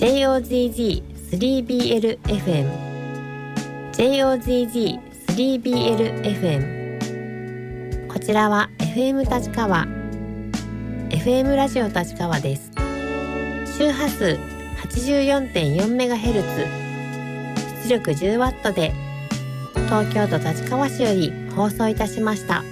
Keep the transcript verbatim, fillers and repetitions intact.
ジェイオーゼットスリービーエルエフエム ジェイオーゼットスリービーエルエフエム こちらは エフエム 立川 エフエム ラジオ立川です。周波数 はちじゅうよんてんよんメガヘルツ 出力 じゅうワット で東京都立川市より放送いたしました。